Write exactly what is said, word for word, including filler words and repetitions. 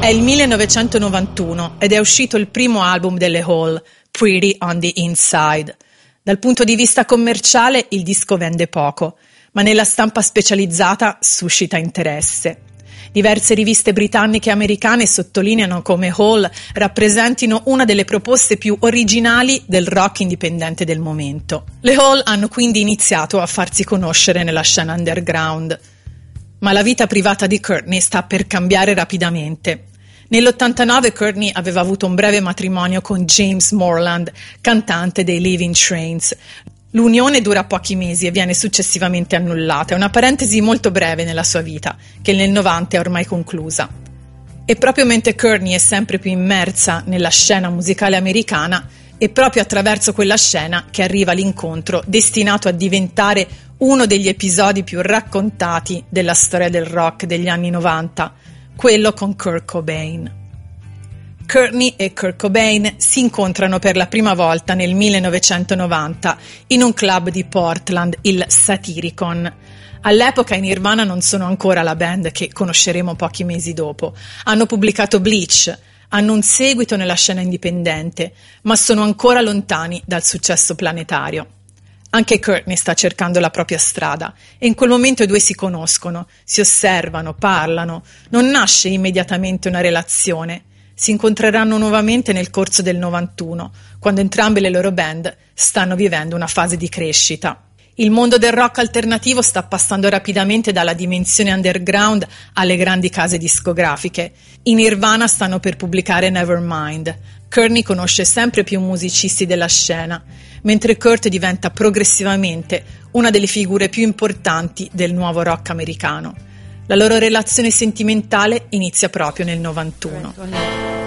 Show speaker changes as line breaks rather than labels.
È il millenovecentonovantuno ed è uscito il primo album delle Hole, Pretty on the Inside. Dal punto di vista commerciale il disco vende poco, ma nella stampa specializzata suscita interesse. Diverse riviste britanniche e americane sottolineano come Hole rappresentino una delle proposte più originali del rock indipendente del momento. Le Hole hanno quindi iniziato a farsi conoscere nella scena underground. Ma la vita privata di Courtney sta per cambiare rapidamente. Nell'ottantanove Courtney aveva avuto un breve matrimonio con James Morland, cantante dei Living Trains. L'unione dura pochi mesi e viene successivamente annullata. È una parentesi molto breve nella sua vita, che nel novanta è ormai conclusa. E proprio mentre Courtney è sempre più immersa nella scena musicale americana, è proprio attraverso quella scena che arriva l'incontro destinato a diventare uno degli episodi più raccontati della storia del rock degli anni novanta, quello con Kurt Cobain. Courtney e Kurt Cobain si incontrano per la prima volta nel millenovecentonovanta in un club di Portland, il Satyricon. All'epoca i Nirvana non sono ancora la band che conosceremo pochi mesi dopo. Hanno pubblicato Bleach, hanno un seguito nella scena indipendente, ma sono ancora lontani dal successo planetario. Anche Courtney sta cercando la propria strada e in quel momento i due si conoscono, si osservano, parlano. Non nasce immediatamente una relazione. Si incontreranno nuovamente nel corso del novantuno, quando entrambe le loro band stanno vivendo una fase di crescita. Il mondo del rock alternativo sta passando rapidamente dalla dimensione underground alle grandi case discografiche. I Nirvana stanno per pubblicare Nevermind. Courtney conosce sempre più musicisti della scena, mentre Kurt diventa progressivamente una delle figure più importanti del nuovo rock americano. La loro relazione sentimentale inizia proprio nel novantuno.